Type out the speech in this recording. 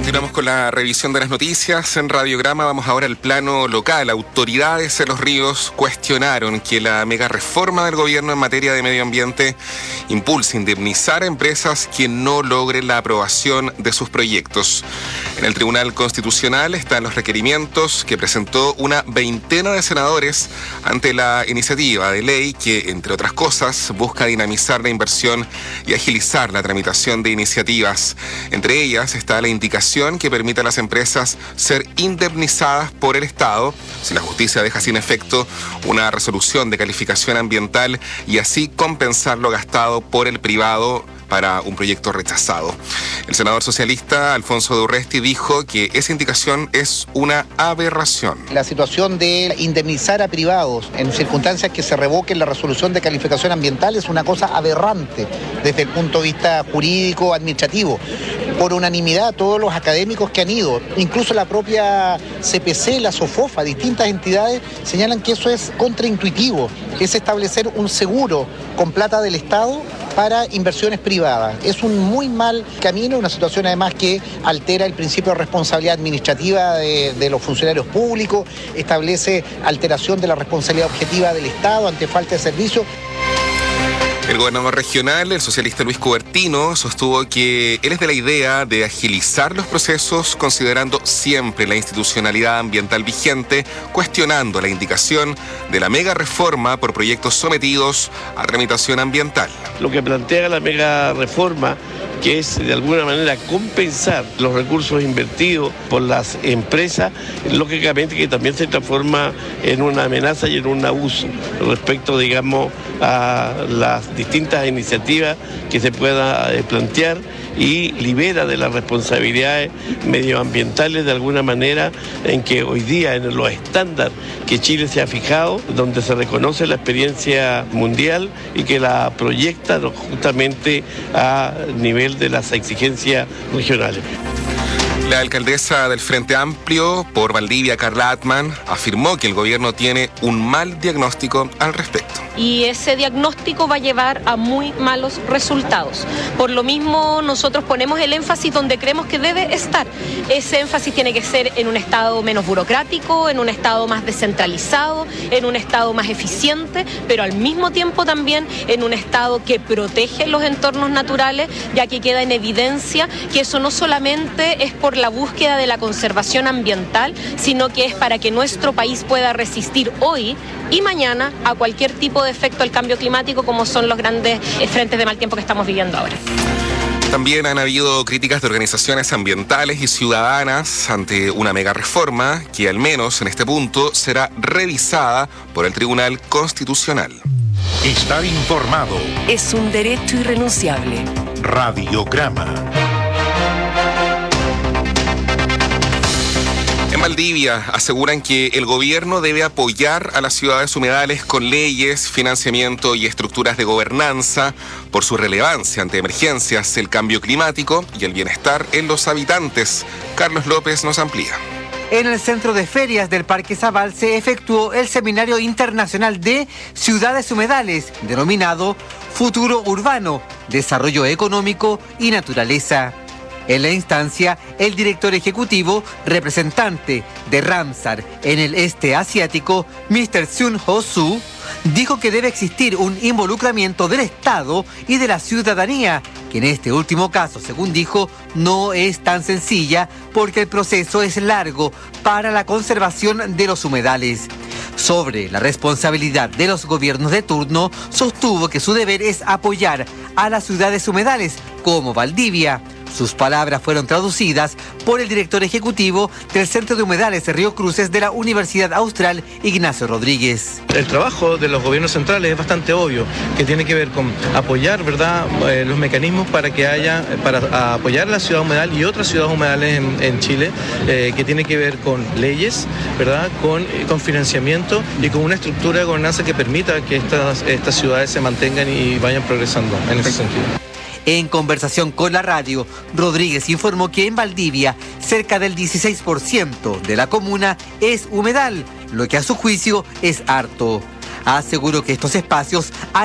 Continuamos con la revisión de las noticias en Radiograma. Vamos ahora al plano local. Autoridades en Los Ríos cuestionaron que la mega reforma del gobierno en materia de medio ambiente impulse indemnizar a empresas que no logren la aprobación de sus proyectos. En el Tribunal Constitucional están los requerimientos que presentó una veintena de senadores ante la iniciativa de ley que, entre otras cosas, busca dinamizar la inversión y agilizar la tramitación de iniciativas. Entre ellas está la indicación que permite a las empresas ser indemnizadas por el Estado si la justicia deja sin efecto una resolución de calificación ambiental y así compensar lo gastado por el privado para un proyecto rechazado. El senador socialista Alfonso de Urresti dijo que esa indicación es una aberración. La situación de indemnizar a privados en circunstancias que se revoquen la resolución de calificación ambiental es una cosa aberrante desde el punto de vista jurídico, administrativo. Por unanimidad, todos los académicos que han ido, incluso la propia CPC, la SOFOFA, distintas entidades, señalan que eso es contraintuitivo, es establecer un seguro con plata del Estado para inversiones privadas. Es un muy mal camino, una situación además que altera el principio de responsabilidad administrativa de los funcionarios públicos, establece alteración de la responsabilidad objetiva del Estado ante falta de servicio. El gobernador regional, el socialista Luis Cubertino, sostuvo que él es de la idea de agilizar los procesos considerando siempre la institucionalidad ambiental vigente, cuestionando la indicación de la mega reforma por proyectos sometidos a tramitación ambiental. Lo que plantea la mega reforma, que es de alguna manera compensar los recursos invertidos por las empresas, lógicamente que también se transforma en una amenaza y en un abuso respecto, digamos, a las distintas iniciativas que se pueda plantear y libera de las responsabilidades medioambientales de alguna manera en que hoy día en los estándares que Chile se ha fijado, donde se reconoce la experiencia mundial y que la proyecta justamente a nivel de las exigencias regionales. La alcaldesa del Frente Amplio por Valdivia, Carla Atman, afirmó que el gobierno tiene un mal diagnóstico al respecto. Y ese diagnóstico va a llevar a muy malos resultados. Por lo mismo, nosotros ponemos el énfasis donde creemos que debe estar. Ese énfasis tiene que ser en un Estado menos burocrático, en un Estado más descentralizado, en un Estado más eficiente, pero al mismo tiempo también en un Estado que protege los entornos naturales, ya que queda en evidencia que eso no solamente es por la búsqueda de la conservación ambiental, sino que es para que nuestro país pueda resistir hoy y mañana a cualquier tipo de efecto del cambio climático, como son los grandes frentes de mal tiempo que estamos viviendo ahora. También han habido críticas de organizaciones ambientales y ciudadanas ante una mega reforma que, al menos en este punto, será revisada por el Tribunal Constitucional. Estar informado es un derecho irrenunciable. Radiograma. En Valdivia aseguran que el gobierno debe apoyar a las ciudades humedales con leyes, financiamiento y estructuras de gobernanza por su relevancia ante emergencias, el cambio climático y el bienestar en los habitantes. Carlos López nos amplía. En el centro de ferias del Parque Zabal se efectuó el Seminario Internacional de Ciudades Humedales, denominado Futuro Urbano, Desarrollo Económico y Naturaleza. En la instancia, el director ejecutivo, representante de Ramsar en el este asiático, Mr. Sun Ho Soo, dijo que debe existir un involucramiento del Estado y de la ciudadanía, que en este último caso, según dijo, no es tan sencilla porque el proceso es largo para la conservación de los humedales. Sobre la responsabilidad de los gobiernos de turno, sostuvo que su deber es apoyar a las ciudades humedales como Valdivia. Sus palabras fueron traducidas por el director ejecutivo del Centro de Humedales de Río Cruces de la Universidad Austral, Ignacio Rodríguez. El trabajo de los gobiernos centrales es bastante obvio, que tiene que ver con apoyar, ¿verdad?, los mecanismos para apoyar la ciudad humedal y otras ciudades humedales en Chile, que tiene que ver con leyes, ¿verdad?, con financiamiento y con una estructura de gobernanza que permita que estas ciudades se mantengan y vayan progresando en ese sentido. En conversación con la radio, Rodríguez informó que en Valdivia cerca del 16% de la comuna es humedal, lo que a su juicio es harto. Aseguró que estos espacios